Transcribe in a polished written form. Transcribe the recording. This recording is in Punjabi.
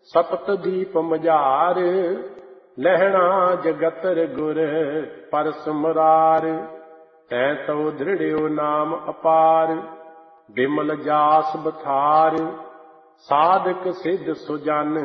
ਸਪਤ ਦੀਪ ਮਝਾਰ, ਲਹਿਣਾ ਜਗਤਰ ਗੁਰ ਪਰਸ ਮੁਰਾਰ। ਤੈਂ ਤਉ ਦ੍ਰਿੜਿਓ ਨਾਮ ਅਪਾਰ, ਬਿਮਲ ਜਾਸ ਬਥਾਰ। ਸਾਧਕ ਸਿੱਧ ਸੁਜਨ